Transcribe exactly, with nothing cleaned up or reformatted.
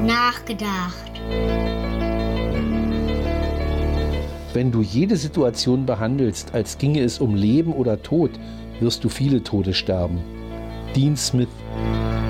nachgedacht. Wenn du jede Situation behandelst, als ginge es um Leben oder Tod, wirst du viele Tode sterben. Dean Smith.